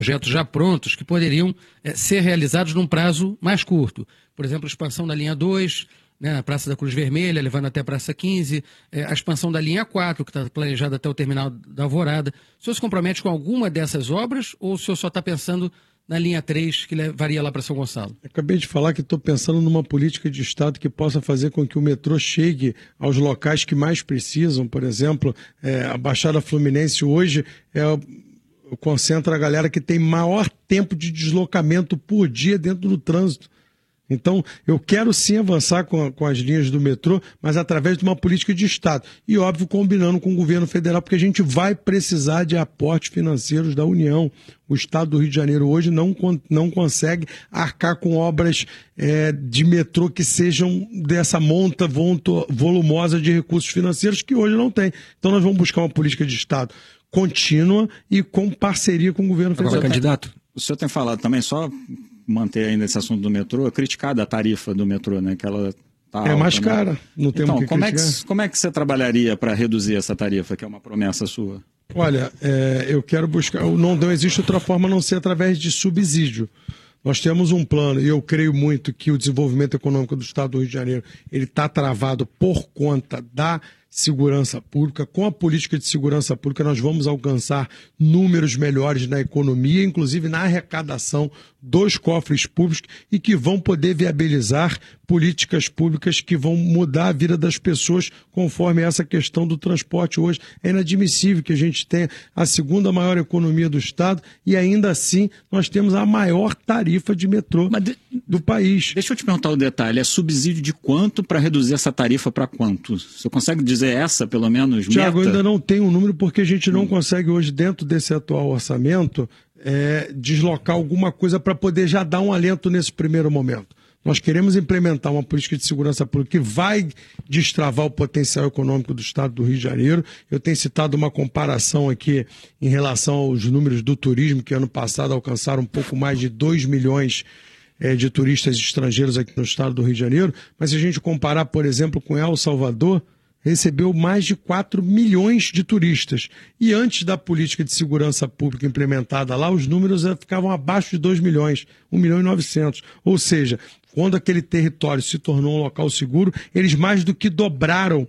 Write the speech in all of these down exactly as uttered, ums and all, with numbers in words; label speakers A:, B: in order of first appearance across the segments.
A: projetos já prontos que poderiam é, ser realizados num prazo mais curto. Por exemplo, a expansão da linha dois, né, a Praça da Cruz Vermelha, levando até a Praça quinze, é, a expansão da linha quatro, que está planejada até o terminal da Alvorada. O senhor se compromete com alguma dessas obras ou o senhor só está pensando na linha três, que levaria lá para São Gonçalo?
B: Acabei de falar que estou pensando numa política de Estado que possa fazer com que o metrô chegue aos locais que mais precisam. Por exemplo, é, a Baixada Fluminense hoje é, concentra a galera que tem maior tempo de deslocamento por dia dentro do trânsito. Então, eu quero sim avançar com, com as linhas do metrô, mas através de uma política de Estado. E, óbvio, combinando com o governo federal, porque a gente vai precisar de aportes financeiros da União. O Estado do Rio de Janeiro hoje não, não consegue arcar com obras é, de metrô que sejam dessa monta volumosa de recursos financeiros que hoje não tem. Então, nós vamos buscar uma política de Estado contínua e com parceria com o governo federal.
C: Agora, candidato, o senhor tem falado também, só manter ainda esse assunto do metrô, criticada a tarifa do metrô, né? Que ela tá
B: é
C: alta,
B: mais
C: né?
B: cara, não temos
C: então,
B: que
C: como
B: criticar.
C: é que, como é que você trabalharia para reduzir essa tarifa, que é uma promessa sua?
B: Olha, é, eu quero buscar, não, não existe outra forma a não ser através de subsídio. Nós temos um plano, e eu creio muito que o desenvolvimento econômico do Estado do Rio de Janeiro ele está travado por conta da segurança pública. Com a política de segurança pública, nós vamos alcançar números melhores na economia, inclusive na arrecadação dos cofres públicos e que vão poder viabilizar políticas públicas que vão mudar a vida das pessoas conforme essa questão do transporte hoje. É inadmissível que a gente tenha a segunda maior economia do Estado e ainda assim nós temos a maior tarifa de metrô de... do país.
C: Deixa eu te perguntar o detalhe, é subsídio de quanto para reduzir essa tarifa para quanto? Você consegue dizer essa, pelo menos,
B: Tiago,
C: meta?
B: ainda não tem um número porque a gente não hum. consegue hoje, dentro desse atual orçamento, é, deslocar alguma coisa para poder já dar um alento nesse primeiro momento. Nós queremos implementar uma política de segurança pública que vai destravar o potencial econômico do Estado do Rio de Janeiro. Eu tenho citado uma comparação aqui em relação aos números do turismo, que ano passado alcançaram um pouco mais de dois milhões é, de turistas estrangeiros aqui no Estado do Rio de Janeiro. Mas se a gente comparar, por exemplo, com El Salvador, recebeu mais de quatro milhões de turistas. E antes da política de segurança pública implementada lá, os números ficavam abaixo de dois milhões, um milhão e novecentos. Ou seja, quando aquele território se tornou um local seguro, eles mais do que dobraram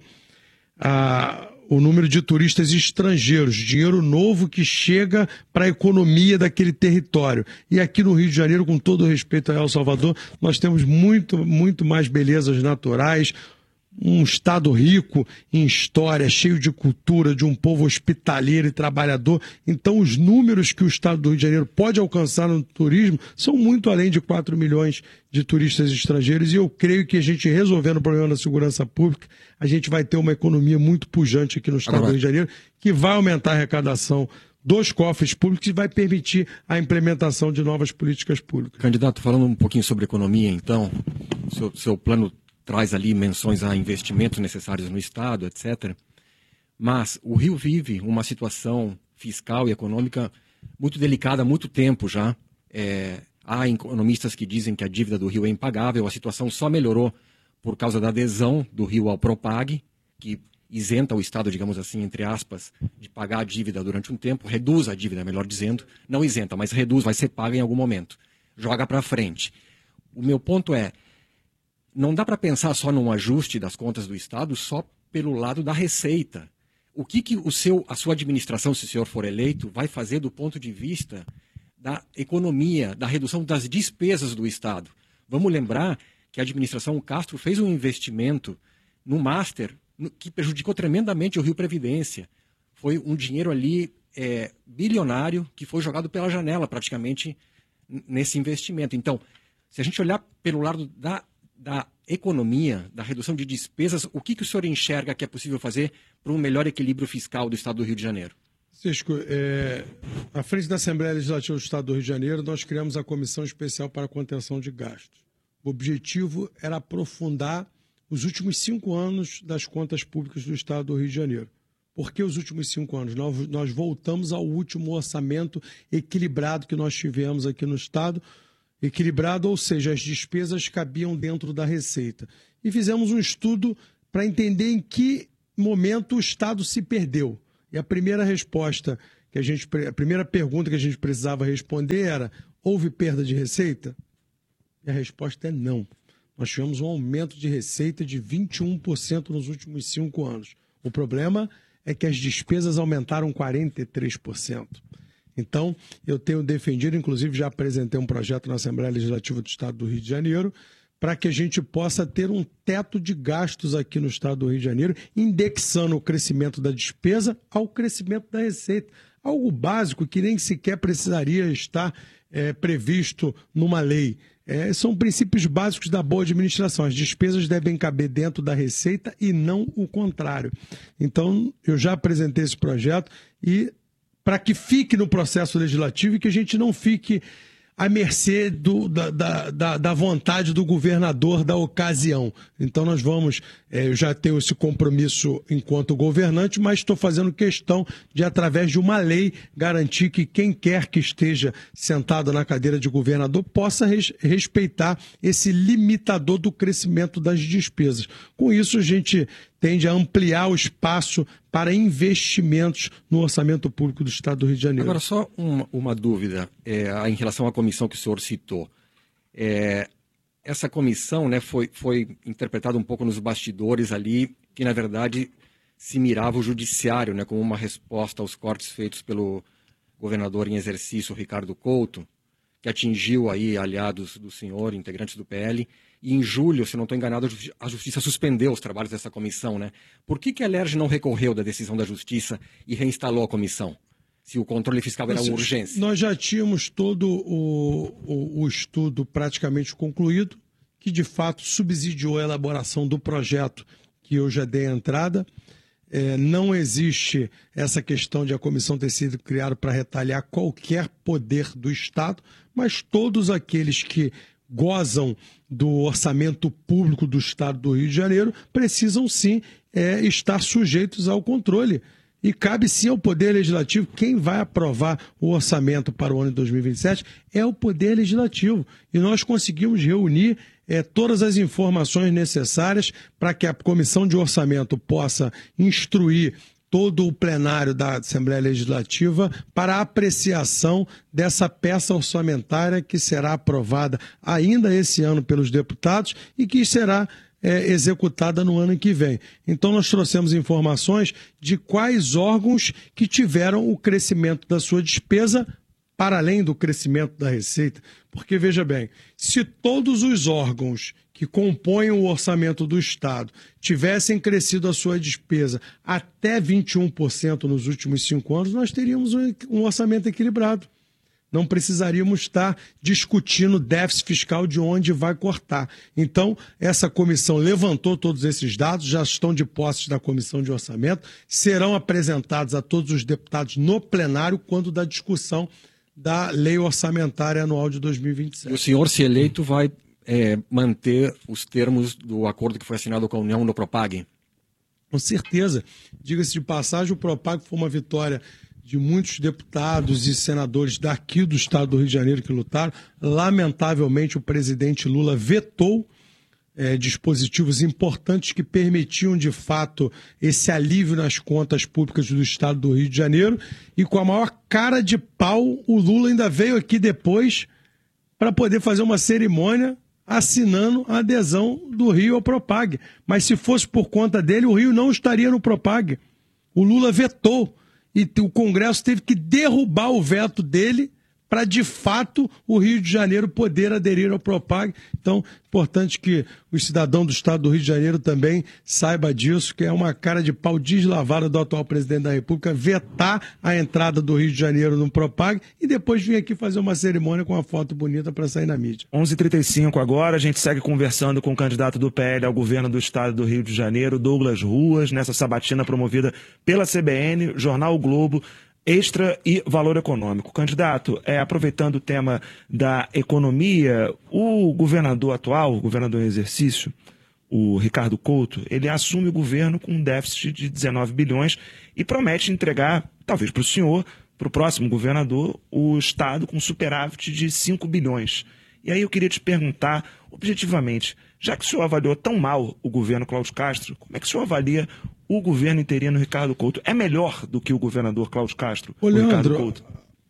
B: a, o número de turistas estrangeiros, dinheiro novo que chega para a economia daquele território. E aqui no Rio de Janeiro, com todo o respeito a El Salvador, nós temos muito, muito mais belezas naturais, um estado rico em história, cheio de cultura, de um povo hospitaleiro e trabalhador. Então os números que o estado do Rio de Janeiro pode alcançar no turismo são muito além de quatro milhões de turistas estrangeiros e eu creio que a gente resolvendo o problema da segurança pública, a gente vai ter uma economia muito pujante aqui no estado Agora... do Rio de Janeiro, que vai aumentar a arrecadação dos cofres públicos e vai permitir a implementação de novas políticas públicas.
D: Candidato, falando um pouquinho sobre economia, então, seu, seu plano traz ali menções a investimentos necessários no Estado, etcétera. Mas o Rio vive uma situação fiscal e econômica muito delicada há muito tempo já. É, há economistas que dizem que a dívida do Rio é impagável, a situação só melhorou por causa da adesão do Rio ao Propag, que isenta o Estado, digamos assim, entre aspas, de pagar a dívida durante um tempo, reduz a dívida, melhor dizendo, não isenta, mas reduz, vai ser paga em algum momento, joga para frente. O meu ponto é, não dá para pensar só num ajuste das contas do Estado só pelo lado da receita. O que, que o seu, a sua administração, se o senhor for eleito, vai fazer do ponto de vista da economia, da redução das despesas do Estado? Vamos lembrar que a administração Castro fez um investimento no Master que prejudicou tremendamente o Rio Previdência. Foi um dinheiro ali é, bilionário que foi jogado pela janela praticamente nesse investimento. Então, se a gente olhar pelo lado da da economia, da redução de despesas, o que, que o senhor enxerga que é possível fazer para um melhor equilíbrio fiscal do Estado do Rio de Janeiro?
B: Francisco, é, à frente da Assembleia Legislativa do Estado do Rio de Janeiro, nós criamos a Comissão Especial para a Contenção de Gastos. O objetivo era aprofundar os últimos cinco anos das contas públicas do Estado do Rio de Janeiro. Por que os últimos cinco anos? Nós, nós voltamos ao último orçamento equilibrado que nós tivemos aqui no Estado, equilibrado, ou seja, as despesas cabiam dentro da receita. E fizemos um estudo para entender em que momento o Estado se perdeu. E a primeira resposta que a gente, a primeira pergunta que a gente precisava responder era: houve perda de receita? E a resposta é não. Nós tivemos um aumento de receita de vinte e um por cento nos últimos cinco anos. O problema é que as despesas aumentaram quarenta e três por cento. Então, eu tenho defendido, inclusive já apresentei um projeto na Assembleia Legislativa do Estado do Rio de Janeiro, para que a gente possa ter um teto de gastos aqui no Estado do Rio de Janeiro, indexando o crescimento da despesa ao crescimento da receita. Algo básico que nem sequer precisaria estar é, previsto numa lei. É, são princípios básicos da boa administração. As despesas devem caber dentro da receita e não o contrário. Então, eu já apresentei esse projeto e para que fique no processo legislativo e que a gente não fique à mercê do, da, da, da, da vontade do governador da ocasião. Então nós vamos, é, eu já tenho esse compromisso enquanto governante, mas estou fazendo questão de, através de uma lei, garantir que quem quer que esteja sentado na cadeira de governador possa res, respeitar esse limitador do crescimento das despesas. Com isso, a gente tende a ampliar o espaço para investimentos no orçamento público do Estado do Rio de Janeiro.
D: Agora, só uma, uma dúvida é, em relação à comissão que o senhor citou. É, essa comissão, né, foi, foi interpretada um pouco nos bastidores ali, que na verdade se mirava o judiciário, né, como uma resposta aos cortes feitos pelo governador em exercício, Ricardo Couto, que atingiu aí aliados do senhor, integrantes do P L. E em julho, se não estou enganado, a Justiça suspendeu os trabalhos dessa comissão, né? Por que que a Alerj não recorreu da decisão da Justiça e reinstalou a comissão, se o controle fiscal era uma urgência?
B: Nós já tínhamos todo o, o, o estudo praticamente concluído, que de fato subsidiou a elaboração do projeto que eu já dei a entrada. É, não existe essa questão de a comissão ter sido criada para retaliar qualquer poder do Estado, mas todos aqueles que gozam do orçamento público do Estado do Rio de Janeiro precisam sim é, estar sujeitos ao controle. E cabe sim ao Poder Legislativo. Quem vai aprovar o orçamento para o ano de dois mil e vinte e sete é o Poder Legislativo. E nós conseguimos reunir é, todas as informações necessárias para que a Comissão de Orçamento possa instruir todo o plenário da Assembleia Legislativa para a apreciação dessa peça orçamentária que será aprovada ainda esse ano pelos deputados e que será é, executada no ano que vem. Então nós trouxemos informações de quais órgãos que tiveram o crescimento da sua despesa para além do crescimento da receita. Porque, veja bem, se todos os órgãos que compõem o orçamento do Estado tivessem crescido a sua despesa até vinte e um por cento nos últimos cinco anos, nós teríamos um orçamento equilibrado. Não precisaríamos estar discutindo déficit fiscal de onde vai cortar. Então, essa comissão levantou todos esses dados, já estão de posse da comissão de orçamento, serão apresentados a todos os deputados no plenário quando da discussão da lei orçamentária anual de dois mil e vinte e sete.
D: E o senhor, se eleito, vai é, manter os termos do acordo que foi assinado com a União no Propag?
B: Com certeza. Diga-se de passagem, o Propag foi uma vitória de muitos deputados e senadores daqui do Estado do Rio de Janeiro que lutaram. Lamentavelmente, o presidente Lula vetou é, dispositivos importantes que permitiam, de fato, esse alívio nas contas públicas do Estado do Rio de Janeiro. E com a maior cara de pau, o Lula ainda veio aqui depois para poder fazer uma cerimônia assinando a adesão do Rio ao Propag. Mas se fosse por conta dele, o Rio não estaria no Propag. O Lula vetou e o Congresso teve que derrubar o veto dele para, de fato, o Rio de Janeiro poder aderir ao Propag. Então, importante que o cidadão do Estado do Rio de Janeiro também saiba disso, que é uma cara de pau deslavada do atual presidente da República vetar a entrada do Rio de Janeiro no Propag e depois vir aqui fazer uma cerimônia com uma foto bonita para sair na mídia.
E: onze e trinta e cinco agora, a gente segue conversando com o candidato do P L ao governo do Estado do Rio de Janeiro, Douglas Ruas, nessa sabatina promovida pela C B N, Jornal o Globo, Extra e Valor Econômico. Candidato, é, aproveitando o tema da economia, o governador atual, o governador em exercício, o Ricardo Couto, ele assume o governo com um déficit de dezenove bilhões e promete entregar, talvez para o senhor, para o próximo governador, o Estado com superávit de cinco bilhões. E aí eu queria te perguntar, objetivamente, já que o senhor avaliou tão mal o governo Cláudio Castro, como é que o senhor avalia o governo interino Ricardo Couto é melhor do que o governador Cláudio Castro?
B: Ô,
E: o
B: Leandro,
E: Ricardo Couto?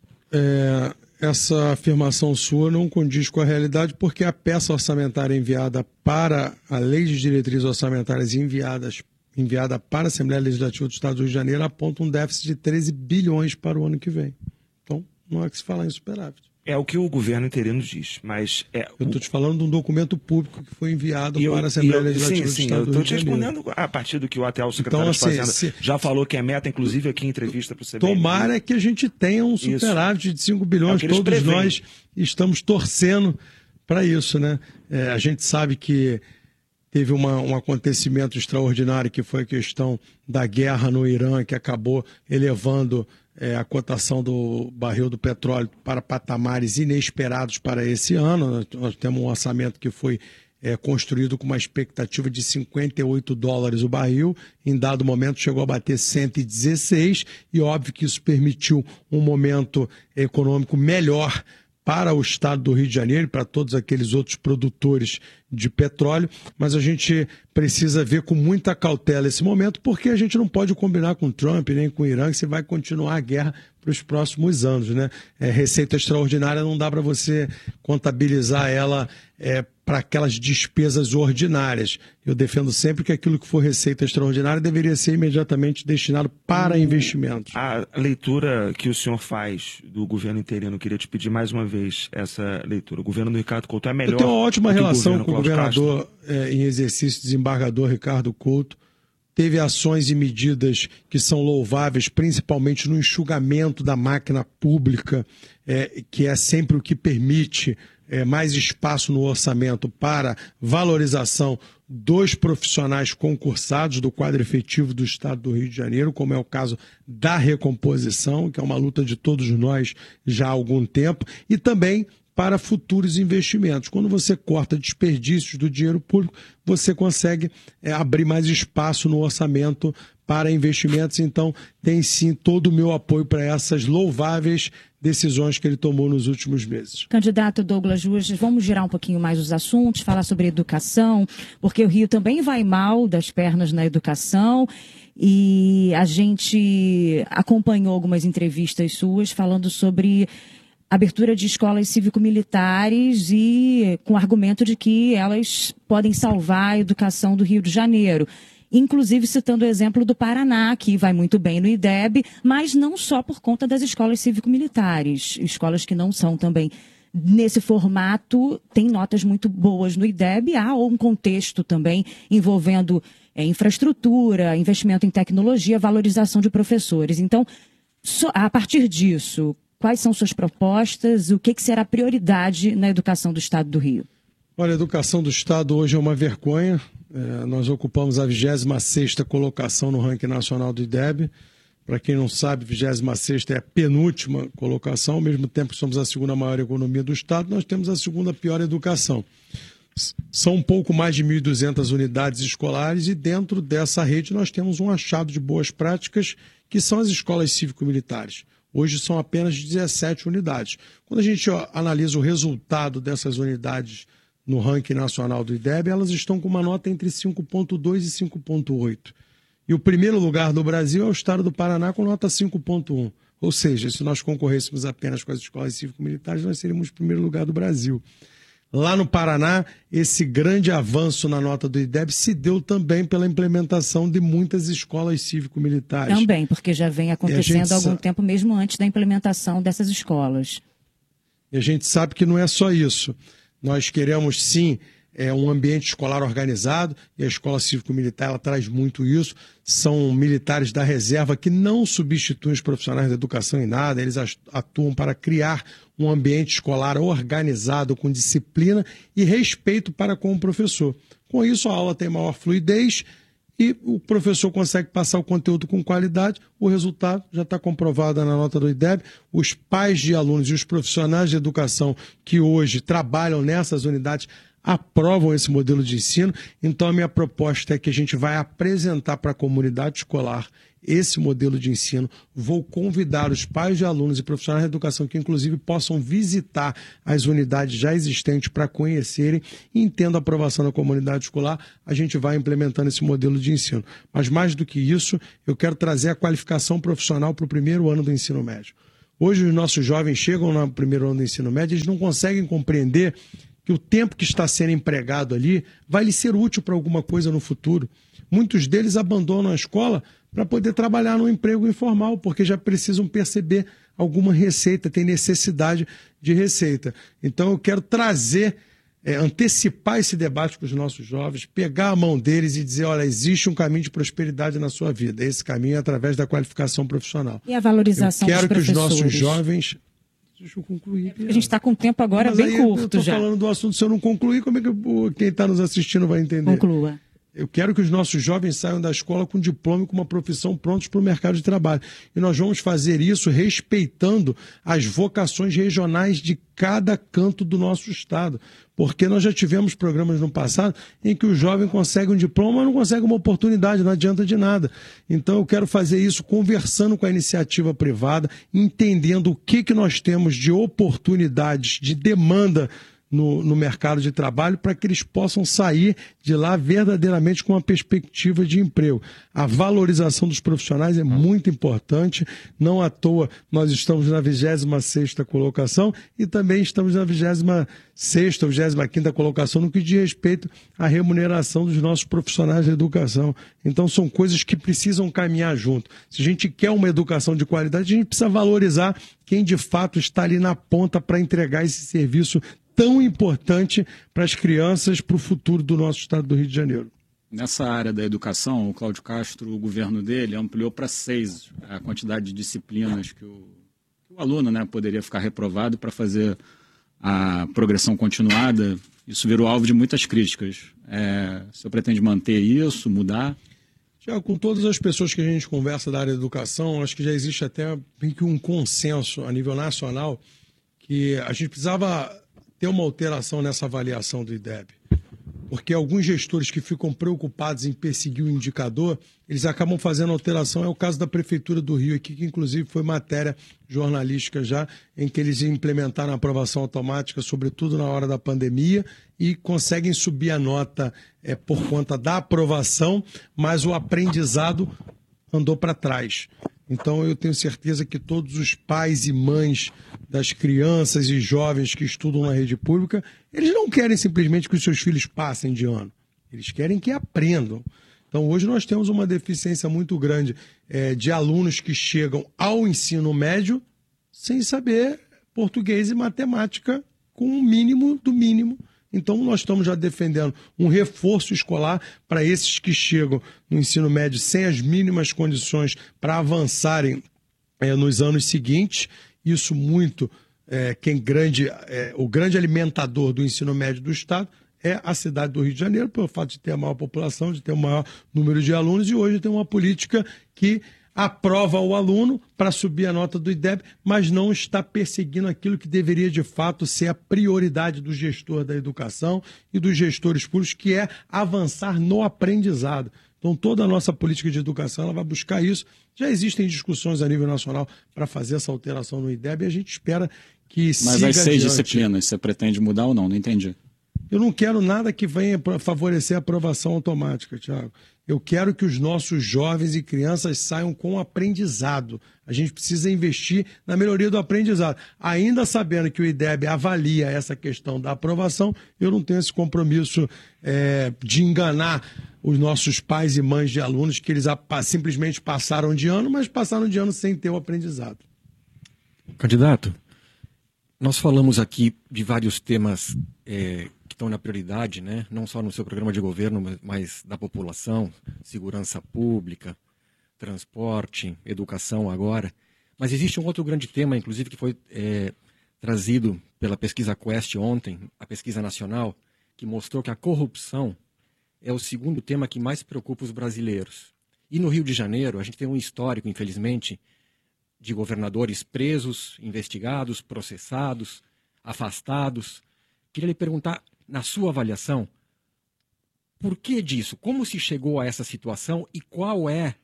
B: É, essa afirmação sua não condiz com a realidade, porque a peça orçamentária enviada para a Lei de Diretrizes Orçamentárias enviadas, enviada para a Assembleia Legislativa do Estado do Rio de Janeiro aponta um déficit de treze bilhões para o ano que vem. Então, não há que se falar em superávit.
E: É o que o governo interino diz, mas... É
B: eu estou
E: o...
B: te falando de um documento público que foi enviado
E: eu,
B: para a Assembleia
E: eu,
B: Legislativa
E: sim,
B: do
E: sim,
B: Estado
E: eu
B: do Rio
E: estou te
B: de Janeiro.
E: respondendo a partir do que o atual secretário
B: Então,
E: de
B: assim,
E: Fazenda
B: se...
E: já falou que é meta, inclusive aqui em entrevista para o C B N.
B: Tomara que a gente tenha um superávit de cinco bilhões,
E: é
B: todos
E: prevêem.
B: nós estamos torcendo para isso, né? É, a gente sabe que teve uma, um acontecimento extraordinário que foi a questão da guerra no Irã, que acabou elevando é, a cotação do barril do petróleo para patamares inesperados para esse ano. Nós, nós temos um orçamento que foi é, construído com uma expectativa de cinquenta e oito dólares o barril. Em dado momento chegou a bater cento e dezesseis e óbvio que isso permitiu um momento econômico melhor para o estado do Rio de Janeiro e para todos aqueles outros produtores de petróleo, mas a gente precisa ver com muita cautela esse momento, porque a gente não pode combinar com o Trump nem com o Irã que você vai continuar a guerra para os próximos anos, né? É, receita extraordinária não dá para você contabilizar ela é, para aquelas despesas ordinárias. Eu defendo sempre que aquilo que for receita extraordinária deveria ser imediatamente destinado para investimentos.
E: A leitura que o senhor faz do governo interino, eu queria te pedir mais uma vez essa leitura. O governo do Ricardo Couto é melhor.
B: Eu tenho uma ótima relação com o
E: Cláudio
B: governador é, em exercício, desembargador Ricardo Couto. Teve ações e medidas que são louváveis, principalmente no enxugamento da máquina pública, é, que é sempre o que permite é, mais espaço no orçamento para valorização dos profissionais concursados do quadro efetivo do Estado do Rio de Janeiro, como é o caso da recomposição, que é uma luta de todos nós já há algum tempo, e também para futuros investimentos. Quando você corta desperdícios do dinheiro público, você consegue é, abrir mais espaço no orçamento para investimentos. Então, tem sim todo o meu apoio para essas louváveis decisões que ele tomou nos últimos meses.
F: Candidato Douglas Ruas, vamos girar um pouquinho mais os assuntos, falar sobre educação, porque o Rio também vai mal das pernas na educação. E a gente acompanhou algumas entrevistas suas falando sobre abertura de escolas cívico-militares e com o argumento de que elas podem salvar a educação do Rio de Janeiro. Inclusive citando o exemplo do Paraná, que vai muito bem no I D E B, mas não só por conta das escolas cívico-militares. Escolas que não são também nesse formato, têm notas muito boas no I D E B. Há um contexto também envolvendo é, infraestrutura, investimento em tecnologia, valorização de professores. Então, so, a partir disso, quais são suas propostas? O que, que será prioridade na educação do Estado do Rio?
B: Olha, a educação do Estado hoje é uma vergonha. É, nós ocupamos a vigésima sexta colocação no ranking nacional do I D E B. Para quem não sabe, vigésima sexta é a penúltima colocação. Ao mesmo tempo que somos a segunda maior economia do Estado, nós temos a segunda pior educação. São um pouco mais de mil e duzentas unidades escolares e dentro dessa rede nós temos um achado de boas práticas, que são as escolas cívico-militares. Hoje são apenas dezessete unidades. Quando a gente ó, analisa o resultado dessas unidades no ranking nacional do I D E B, elas estão com uma nota entre cinco ponto dois e cinco ponto oito. E o primeiro lugar do Brasil é o estado do Paraná com nota cinco ponto um. Ou seja, se nós concorrêssemos apenas com as escolas cívico-militares, nós seríamos o primeiro lugar do Brasil. Lá no Paraná, esse grande avanço na nota do I D E B se deu também pela implementação de muitas escolas cívico-militares.
F: Também, porque já vem acontecendo há algum
B: sabe...
F: tempo, mesmo antes da implementação dessas escolas.
B: E a gente sabe que não é só isso. Nós queremos, sim, é, um ambiente escolar organizado, e a escola cívico-militar ela traz muito isso. São militares da reserva que não substituem os profissionais da educação em nada, eles atuam para criar um ambiente escolar organizado, com disciplina e respeito para com o professor. Com isso, a aula tem maior fluidez e o professor consegue passar o conteúdo com qualidade. O resultado já está comprovado na nota do I D E B. Os pais de alunos e os profissionais de educação que hoje trabalham nessas unidades aprovam esse modelo de ensino. Então, a minha proposta é que a gente vai apresentar para a comunidade escolar esse modelo de ensino. Vou convidar os pais de alunos e profissionais da educação que, inclusive, possam visitar as unidades já existentes para conhecerem e, entendo a aprovação da comunidade escolar, a gente vai implementando esse modelo de ensino. Mas, mais do que isso, eu quero trazer a qualificação profissional para o primeiro ano do ensino médio. Hoje, os nossos jovens chegam no primeiro ano do ensino médio e eles não conseguem compreender que o tempo que está sendo empregado ali vai lhe ser útil para alguma coisa no futuro. Muitos deles abandonam a escola para poder trabalhar no emprego informal, porque já precisam perceber alguma receita, tem necessidade de receita. Então eu quero trazer, é, antecipar esse debate com os nossos jovens, pegar a mão deles e dizer, olha, existe um caminho de prosperidade na sua vida. Esse caminho é através da qualificação profissional.
F: E a valorização dos professores?
B: Eu quero que os nossos jovens... Deixa eu concluir.
F: A gente está com o tempo agora
B: Mas
F: bem
B: aí
F: curto
B: eu tô
F: já.
B: falando do assunto, se eu não concluir, como é que eu, quem está nos assistindo vai entender?
F: Conclua.
B: Eu quero que os nossos jovens saiam da escola com diploma e com uma profissão prontos para o mercado de trabalho. E nós vamos fazer isso respeitando as vocações regionais de cada canto do nosso estado. Porque nós já tivemos programas no passado em que o jovem consegue um diploma, mas não consegue uma oportunidade, não adianta de nada. Então eu quero fazer isso conversando com a iniciativa privada, entendendo o que, que nós temos de oportunidades, de demanda No, no mercado de trabalho, para que eles possam sair de lá verdadeiramente com uma perspectiva de emprego. A valorização dos profissionais é muito importante, não à toa nós estamos na vigésima sexta colocação e também estamos na vigésima sexta, vigésima quinta colocação no que diz respeito à remuneração dos nossos profissionais de educação. Então são coisas que precisam caminhar junto. Se a gente quer uma educação de qualidade, a gente precisa valorizar quem de fato está ali na ponta para entregar esse serviço tão importante para as crianças, para o futuro do nosso estado do Rio de Janeiro.
C: Nessa área da educação, o Cláudio Castro, o governo dele, ampliou para seis a quantidade de disciplinas que o, que o aluno, né, poderia ficar reprovado para fazer a progressão continuada. Isso virou alvo de muitas críticas. É, o senhor pretende manter isso, mudar?
B: Já com todas as pessoas que a gente conversa da área da educação, acho que já existe até um consenso a nível nacional que a gente precisava ter uma alteração nessa avaliação do I D E B. Porque alguns gestores que ficam preocupados em perseguir o indicador, eles acabam fazendo alteração. É o caso da Prefeitura do Rio aqui, que inclusive foi matéria jornalística já, em que eles implementaram a aprovação automática, sobretudo na hora da pandemia, e conseguem subir a nota é, por conta da aprovação, mas o aprendizado andou para trás. Então, eu tenho certeza que todos os pais e mães das crianças e jovens que estudam na rede pública, eles não querem simplesmente que os seus filhos passem de ano. Eles querem que aprendam. Então, hoje nós temos uma deficiência muito grande é, de alunos que chegam ao ensino médio sem saber português e matemática com o mínimo do mínimo. Então, nós estamos já defendendo um reforço escolar para esses que chegam no ensino médio sem as mínimas condições para avançarem é, nos anos seguintes. Isso muito, é, quem grande, é, o grande alimentador do ensino médio do Estado é a cidade do Rio de Janeiro, pelo fato de ter a maior população, de ter o maior número de alunos, e hoje tem uma política que aprova o aluno para subir a nota do I D E B, mas não está perseguindo aquilo que deveria de fato ser a prioridade do gestor da educação e dos gestores públicos, que é avançar no aprendizado. Então toda a nossa política de educação ela vai buscar isso. Já existem discussões a nível nacional para fazer essa alteração no I D E B e a gente espera que
C: Mas
B: siga
C: as seis
B: adiante.
C: disciplinas, você pretende mudar ou não? Não entendi.
B: Eu não quero nada que venha para favorecer a aprovação automática, Tiago. Eu quero que os nossos jovens e crianças saiam com aprendizado. A gente precisa investir na melhoria do aprendizado. Ainda sabendo que o I D E B avalia essa questão da aprovação, eu não tenho esse compromisso é, de enganar os nossos pais e mães de alunos que eles simplesmente passaram de ano, mas passaram de ano sem ter o aprendizado.
D: Candidato, nós falamos aqui de vários temas é, que estão na prioridade, né? Não só no seu programa de governo, mas, mas da população, segurança pública, transporte, educação agora. Mas existe um outro grande tema, inclusive, que foi é, trazido pela pesquisa Quest ontem, a pesquisa nacional, que mostrou que a corrupção é o segundo tema que mais preocupa os brasileiros. E no Rio de Janeiro, a gente tem um histórico, infelizmente, de governadores presos, investigados, processados, afastados. Queria lhe perguntar na sua avaliação, por que disso? Como se chegou a essa situação e qual é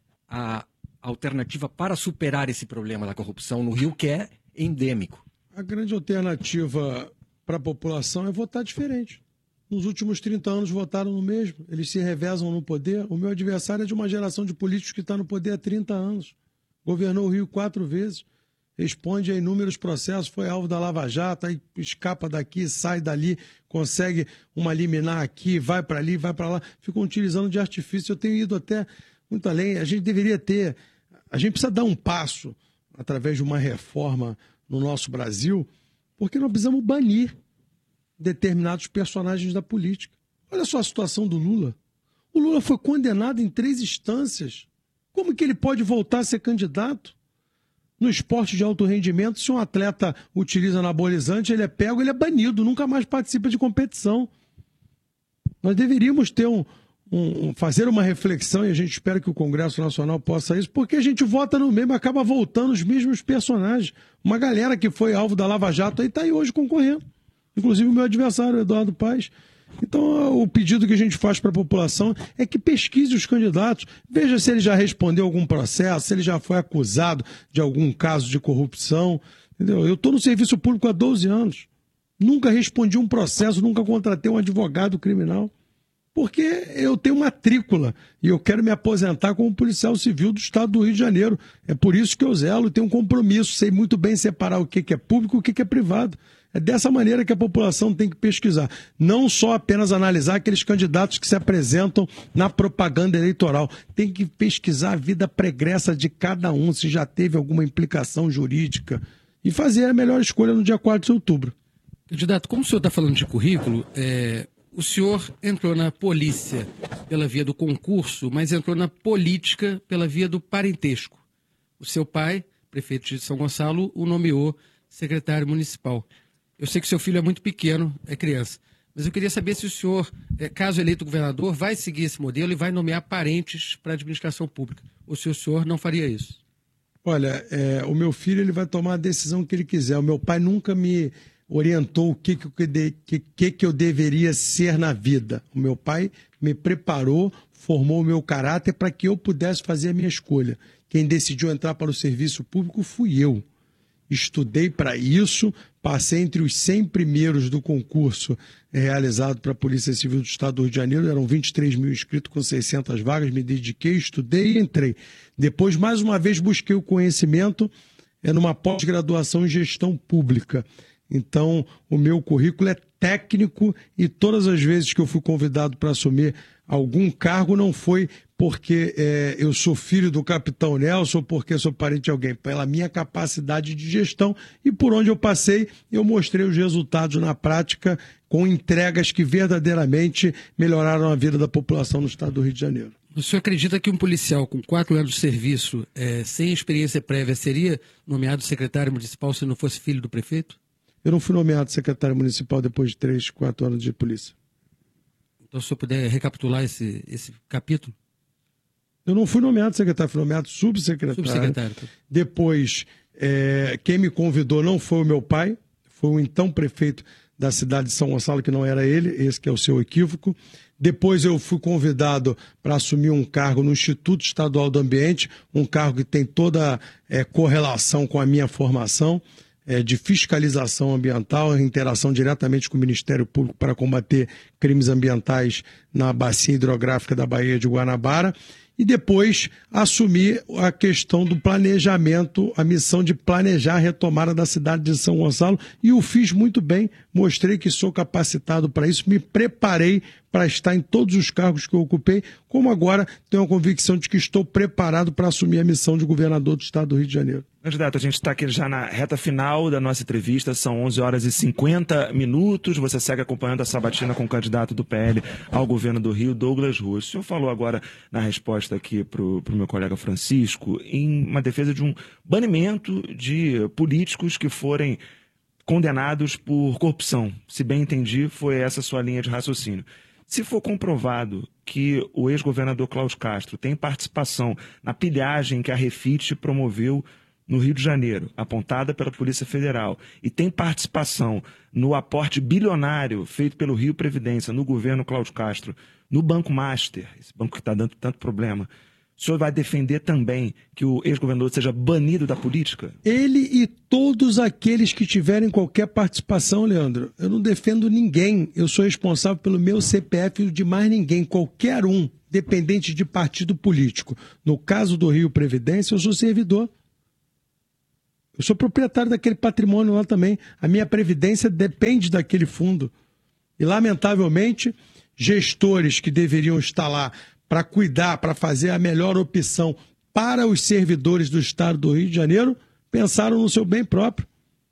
D: a alternativa para superar esse problema da corrupção no Rio, que é endêmico?
B: A grande alternativa para a população é votar diferente. Nos últimos trinta anos votaram no mesmo, eles se revezam no poder. O meu adversário é de uma geração de políticos que está no poder há trinta anos. Governou o Rio quatro vezes, responde a inúmeros processos, foi alvo da Lava Jato, aí escapa daqui, sai dali, consegue uma liminar aqui, vai para ali, vai para lá. Ficam utilizando de artifício. Eu tenho ido até muito além. A gente deveria ter... A gente precisa dar um passo através de uma reforma no nosso Brasil, porque nós precisamos banir determinados personagens da política. Olha só a situação do Lula. O Lula foi condenado em três instâncias. Como que ele pode voltar a ser candidato? No esporte de alto rendimento, se um atleta utiliza anabolizante, ele é pego, ele é banido, nunca mais participa de competição. Nós deveríamos ter um, um, fazer uma reflexão, e a gente espera que o Congresso Nacional possa isso, porque a gente vota no mesmo, acaba voltando os mesmos personagens. Uma galera que foi alvo da Lava Jato aí está aí hoje concorrendo. Inclusive o meu adversário, Eduardo Paes. Então, o pedido que a gente faz para a população é que pesquise os candidatos, veja se ele já respondeu algum processo, se ele já foi acusado de algum caso de corrupção. Entendeu? Eu estou no serviço público há doze anos, nunca respondi um processo, nunca contratei um advogado criminal, porque eu tenho matrícula e eu quero me aposentar como policial civil do estado do Rio de Janeiro. É por isso que eu zelo e tenho um compromisso, sei muito bem separar o que é público e o que é privado. É dessa maneira que a população tem que pesquisar. Não só apenas analisar aqueles candidatos que se apresentam na propaganda eleitoral. Tem que pesquisar a vida pregressa de cada um, se já teve alguma implicação jurídica. E fazer a melhor escolha no dia quatro de outubro.
A: Candidato, como o senhor está falando de currículo, é, o senhor entrou na polícia pela via do concurso, mas entrou na política pela via do parentesco. O seu pai, prefeito de São Gonçalo, o nomeou secretário municipal. Eu sei que seu filho é muito pequeno, é criança, mas eu queria saber se o senhor, caso eleito governador, vai seguir esse modelo e vai nomear parentes para a administração pública, ou se o senhor não faria isso.
B: Olha, é, o meu filho ele vai tomar a decisão que ele quiser. O meu pai nunca me orientou o que, que, que, que, que eu deveria ser na vida. O meu pai me preparou, formou o meu caráter para que eu pudesse fazer a minha escolha. Quem decidiu entrar para o serviço público fui eu. Estudei para isso, passei entre os cem primeiros do concurso realizado para a Polícia Civil do Estado do Rio de Janeiro, eram vinte e três mil inscritos com seiscentas vagas, me dediquei, estudei e entrei. Depois, mais uma vez, busquei o conhecimento é, numa pós-graduação em gestão pública. Então, o meu currículo é técnico e todas as vezes que eu fui convidado para assumir algum cargo não foi porque é, eu sou filho do capitão Nelson ou porque sou parente de alguém, pela minha capacidade de gestão e por onde eu passei, eu mostrei os resultados na prática com entregas que verdadeiramente melhoraram a vida da população no estado do Rio de Janeiro.
A: O senhor acredita que um policial com quatro anos de serviço, é, sem experiência prévia, seria nomeado secretário municipal se não fosse filho do prefeito?
B: Eu não fui nomeado secretário municipal depois de três, quatro anos de polícia.
A: Então, se o senhor puder recapitular esse, esse capítulo?
B: Eu não fui nomeado secretário, fui nomeado subsecretário.
A: Subsecretário.
B: Depois, é, quem me convidou não foi o meu pai, foi o então prefeito da cidade de São Gonçalo, que não era ele, esse que é o seu equívoco. Depois eu fui convidado para assumir um cargo no Instituto Estadual do Ambiente, um cargo que tem toda é, correlação com a minha formação. É, de fiscalização ambiental, interação diretamente com o Ministério Público para combater crimes ambientais na bacia hidrográfica da Baía de Guanabara. E depois assumir a questão do planejamento, a missão de planejar a retomada da cidade de São Gonçalo. E o fiz muito bem, mostrei que sou capacitado para isso, me preparei para estar em todos os cargos que eu ocupei, como agora tenho a convicção de que estou preparado para assumir a missão de governador do estado do Rio de Janeiro.
E: Candidato, a gente está aqui já na reta final da nossa entrevista, são onze horas e cinquenta minutos, você segue acompanhando a sabatina com o candidato do P L ao governo do Rio, Douglas Ruas. O senhor falou agora na resposta aqui para o meu colega Francisco, em uma defesa de um banimento de políticos que forem condenados por corrupção. Se bem entendi, foi essa sua linha de raciocínio. Se for comprovado que o ex-governador Cláudio Castro tem participação na pilhagem que a Refit promoveu no Rio de Janeiro, apontada pela Polícia Federal, e tem participação no aporte bilionário feito pelo Rio Previdência, no governo Cláudio Castro, no Banco Master, esse banco que está dando tanto problema, o senhor vai defender também que o ex-governador seja banido da política?
B: Ele e todos aqueles que tiverem qualquer participação, Leandro. Eu não defendo ninguém. Eu sou responsável pelo meu C P F e de mais ninguém. Qualquer um, dependente de partido político. No caso do Rio Previdência, eu sou servidor. Eu sou proprietário daquele patrimônio lá também. A minha previdência depende daquele fundo. E, lamentavelmente, gestores que deveriam estar lá para cuidar, para fazer a melhor opção para os servidores do Estado do Rio de Janeiro, pensaram no seu bem próprio.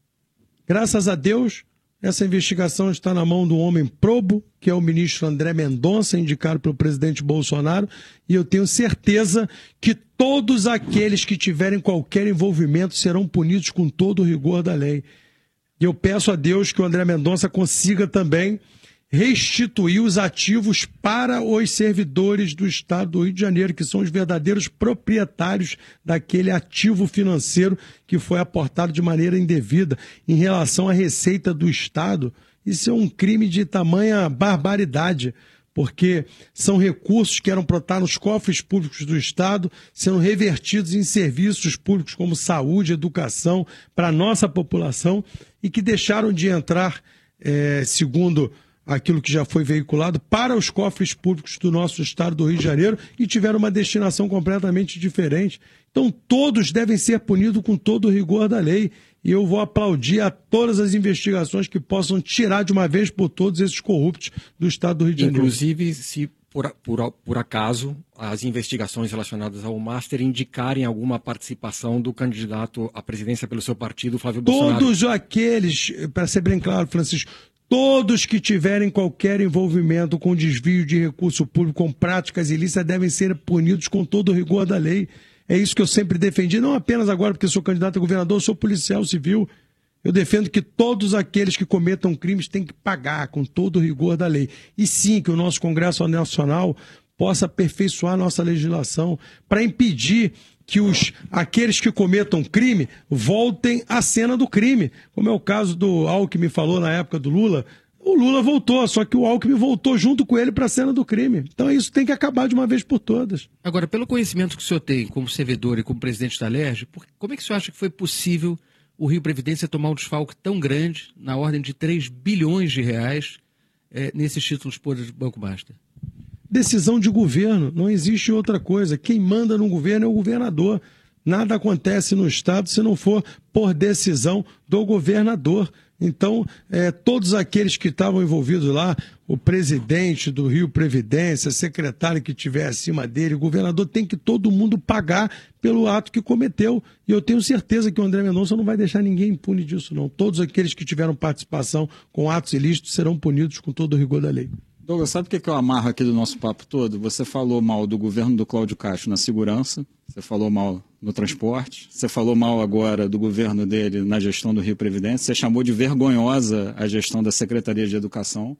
B: Graças a Deus, essa investigação está na mão do homem probo, que é o ministro André Mendonça, indicado pelo presidente Bolsonaro, e eu tenho certeza que todos aqueles que tiverem qualquer envolvimento serão punidos com todo o rigor da lei. E eu peço a Deus que o André Mendonça consiga também restituir os ativos para os servidores do Estado do Rio de Janeiro, que são os verdadeiros proprietários daquele ativo financeiro que foi aportado de maneira indevida. Em relação à receita do Estado, isso é um crime de tamanha barbaridade, porque são recursos que eram para estar nos cofres públicos do Estado, sendo revertidos em serviços públicos como saúde, educação, para a nossa população, e que deixaram de entrar, é, segundo aquilo que já foi veiculado, para os cofres públicos do nosso Estado do Rio de Janeiro e tiveram uma destinação completamente diferente. Então todos devem ser punidos com todo o rigor da lei. E eu vou aplaudir a todas as investigações que possam tirar de uma vez por todos esses corruptos do Estado do Rio de Janeiro.
D: Inclusive, se por, por, por acaso as investigações relacionadas ao Master indicarem alguma participação do candidato à presidência pelo seu partido, Flávio Bolsonaro.
B: Todos aqueles, para ser bem claro, Francisco, todos que tiverem qualquer envolvimento com desvio de recurso público, com práticas ilícitas, devem ser punidos com todo o rigor da lei. É isso que eu sempre defendi, não apenas agora porque sou candidato a governador, eu sou policial civil. Eu defendo que todos aqueles que cometam crimes têm que pagar com todo o rigor da lei. E sim, que o nosso Congresso Nacional possa aperfeiçoar a nossa legislação para impedir que os, aqueles que cometam crime voltem à cena do crime. Como é o caso do Alckmin falou na época do Lula. O Lula voltou, só que o Alckmin voltou junto com ele para a cena do crime. Então isso tem que acabar de uma vez por todas.
A: Agora, pelo conhecimento que o senhor tem como servidor e como presidente da Alerj, como é que o senhor acha que foi possível o Rio Previdência tomar um desfalque tão grande, na ordem de três bilhões de reais, é, nesses títulos podres do Banco Master?
B: Decisão de governo, não existe outra coisa. Quem manda no governo é o governador. Nada acontece no Estado se não for por decisão do governador. Então, é, todos aqueles que estavam envolvidos lá, o presidente do Rio Previdência, secretário que estiver acima dele, o governador, tem que todo mundo pagar pelo ato que cometeu. E eu tenho certeza que o André Mendonça não vai deixar ninguém impune disso, não. Todos aqueles que tiveram participação com atos ilícitos serão punidos com todo o rigor da lei.
C: Douglas, sabe o que, que eu amarro aqui do nosso papo todo? Você falou mal do governo do Cláudio Castro na segurança, você falou mal no transporte, você falou mal agora do governo dele na gestão do Rio Previdência, você chamou de vergonhosa a gestão da Secretaria de Educação,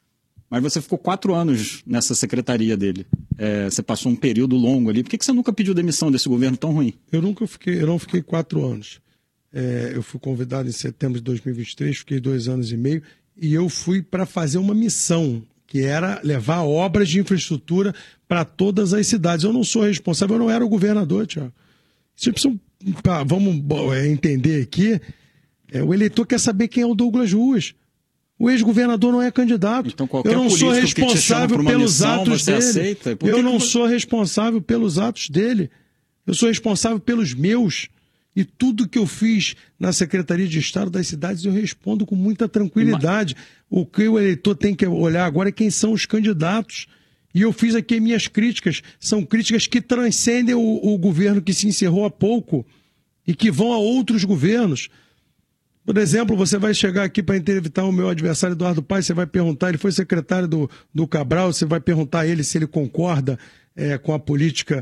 C: mas você ficou quatro anos nessa secretaria dele. É, você passou um período longo ali. Por que, que você nunca pediu demissão desse governo tão ruim?
B: Eu nunca fiquei, eu não fiquei quatro anos. É, eu fui convidado em setembro de dois mil e vinte e três, fiquei dois anos e meio, e eu fui para fazer uma missão, que era levar obras de infraestrutura para todas as cidades. Eu não sou responsável, eu não era o governador, Tiago. Vocês precisam, vamos entender aqui, é, o eleitor quer saber quem é o Douglas Ruas. O ex-governador não é candidato.
C: Então, qualquer
B: eu não sou
C: político
B: responsável
C: que te chama pra uma
B: pelos
C: missão,
B: atos
C: você
B: dele.
C: aceita? Por
B: Eu
C: que
B: não
C: que...
B: sou responsável pelos atos dele. Eu sou responsável pelos meus. E tudo que eu fiz na Secretaria de Estado das cidades eu respondo com muita tranquilidade. O que o eleitor tem que olhar agora é quem são os candidatos. E eu fiz aqui minhas críticas. São críticas que transcendem o, o governo que se encerrou há pouco e que vão a outros governos. Por exemplo, você vai chegar aqui para entrevistar o meu adversário Eduardo Paes, você vai perguntar, ele foi secretário do, do Cabral, você vai perguntar a ele se ele concorda é, com a política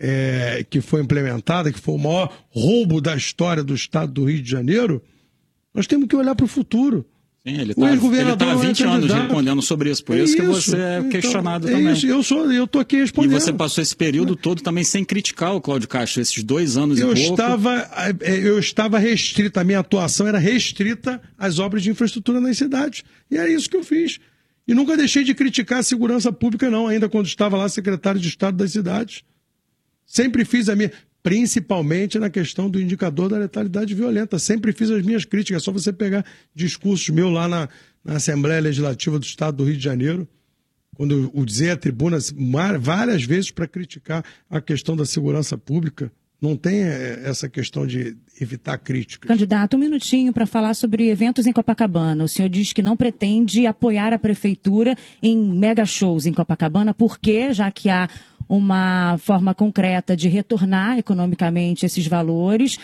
B: é, que foi implementada, que foi o maior roubo da história do Estado do Rio de Janeiro. Nós temos que olhar para o futuro.
C: Sim, ele
B: O
C: está
B: ex-governador
C: há
B: não é
C: vinte anos
B: candidato.
C: respondendo sobre isso, por
B: É
C: isso que
B: isso,
C: você é
B: então,
C: questionado
B: é
C: também.
B: Isso, eu sou, eu tô aqui
C: E
B: respondendo.
C: você passou esse período todo também sem criticar o Cláudio Castro, esses dois anos
B: Eu
C: e pouco.
B: estava, eu estava restrita, a minha atuação era restrita às obras de infraestrutura nas cidades. E é isso que eu fiz. E nunca deixei de criticar a segurança pública, não, ainda quando estava lá secretário de Estado das cidades. Sempre fiz a minha, principalmente na questão do indicador da letalidade violenta. Sempre fiz as minhas críticas. É só você pegar discursos meus lá na, na Assembleia Legislativa do Estado do Rio de Janeiro, quando eu usei a tribuna várias vezes para criticar a questão da segurança pública. Não tem essa questão de evitar críticas.
F: Candidato, um minutinho para falar sobre eventos em Copacabana. O senhor diz que não pretende apoiar a prefeitura em mega shows em Copacabana, por quê? Já que há uma forma concreta de retornar economicamente esses valores.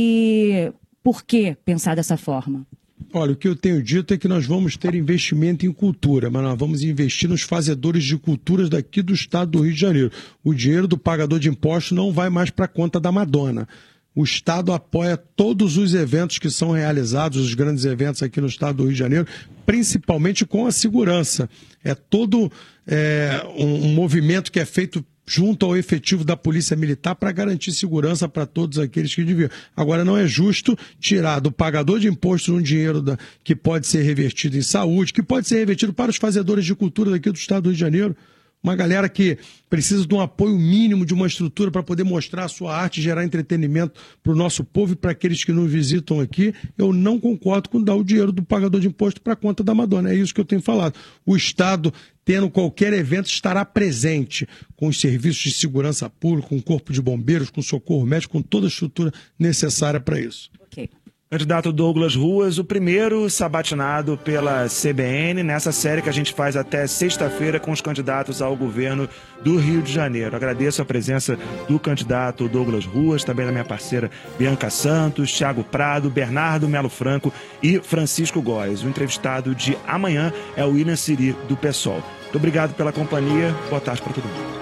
F: E por que pensar dessa forma?
B: Olha, o que eu tenho dito é que nós vamos ter investimento em cultura, mas nós vamos investir nos fazedores de culturas daqui do estado do Rio de Janeiro. O dinheiro do pagador de impostos não vai mais para a conta da Madonna. O Estado apoia todos os eventos que são realizados, os grandes eventos aqui no estado do Rio de Janeiro, principalmente com a segurança. É todo é, um, um movimento que é feito junto ao efetivo da Polícia Militar para garantir segurança para todos aqueles que deviam. Agora, não é justo tirar do pagador de impostos um dinheiro da, que pode ser revertido em saúde, que pode ser revertido para os fazedores de cultura daqui do estado do Rio de Janeiro. Uma galera que precisa de um apoio mínimo, de uma estrutura para poder mostrar a sua arte, gerar entretenimento para o nosso povo e para aqueles que nos visitam aqui. Eu não concordo com dar o dinheiro do pagador de imposto para a conta da Madonna. É isso que eu tenho falado. O Estado, tendo qualquer evento, estará presente com os serviços de segurança pública, com o corpo de bombeiros, com socorro médico, com toda a estrutura necessária para isso.
F: Ok.
E: Candidato Douglas Ruas, o primeiro sabatinado pela C B N nessa série que a gente faz até sexta-feira com os candidatos ao governo do Rio de Janeiro. Agradeço a presença do candidato Douglas Ruas, também da minha parceira Bianca Santos, Thiago Prado, Bernardo Melo Franco e Francisco Góes. O entrevistado de amanhã é o William Siri, do PSOL. Muito obrigado pela companhia. Boa tarde para todo mundo.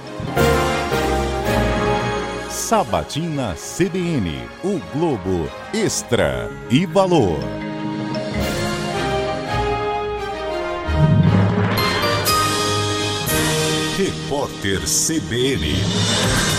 G: Sabatina C B N, o Globo Extra e Valor. Repórter C B N.